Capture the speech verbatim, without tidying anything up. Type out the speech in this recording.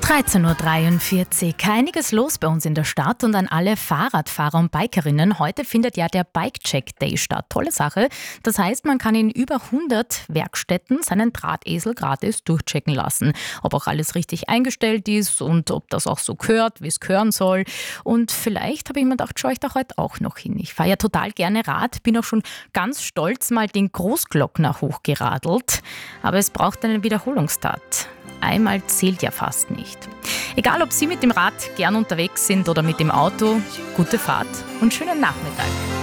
dreizehn Uhr dreiundvierzig. Einiges los bei uns in der Stadt und an alle Fahrradfahrer und Bikerinnen. Heute findet ja der Bike-Check Day statt. Tolle Sache. Das heißt, man kann in über hundert Werkstätten seinen Drahtesel gratis durchchecken lassen. Ob auch alles richtig eingestellt ist und ob das auch so gehört, wie es gehören soll. Und vielleicht habe ich mir gedacht, schaue ich da heute auch noch hin. Ich fahre ja total gerne Rad, bin auch schon ganz stolz mal den Großglockner hochgeradelt. Aber es braucht einen Wiederholungstat. Einmal zählt ja fast nicht. Egal, ob Sie mit dem Rad gern unterwegs sind oder mit dem Auto, gute Fahrt und schönen Nachmittag.